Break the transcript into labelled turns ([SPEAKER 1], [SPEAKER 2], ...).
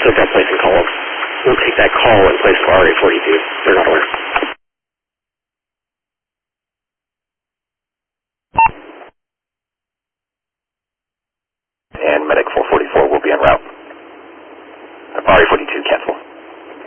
[SPEAKER 1] take that place in call. We'll take that call in place of RA-42. They're